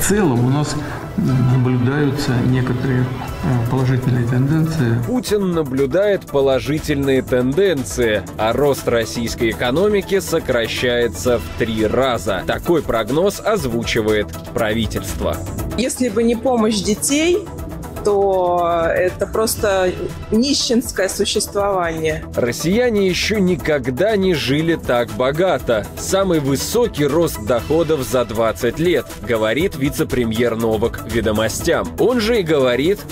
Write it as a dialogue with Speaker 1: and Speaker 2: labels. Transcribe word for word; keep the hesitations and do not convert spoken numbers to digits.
Speaker 1: целом у нас наблюдаются некоторые положительные тенденции.
Speaker 2: Путин наблюдает положительные тенденции, а рост российской экономики сокращается в три раза. Такой прогноз озвучивает правительство.
Speaker 3: Если бы не помощь детей, то это просто нищенское существование.
Speaker 2: Россияне еще никогда не жили так богато. Самый высокий рост доходов за двадцать лет, говорит вице-премьер Новак «Ведомостям». Он же и говорит